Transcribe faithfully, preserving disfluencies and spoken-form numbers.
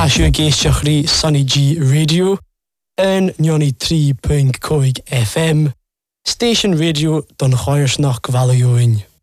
Tá siú géisteach rí Sunny G Radio an Nioni trí punt cinque F M, Station Radio don Cháirsnach Valúin.